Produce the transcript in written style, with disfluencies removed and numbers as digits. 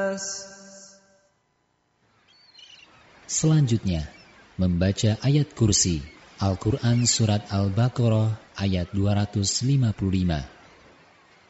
Selanjutnya, membaca ayat kursi Al-Quran Surat Al-Baqarah ayat 255.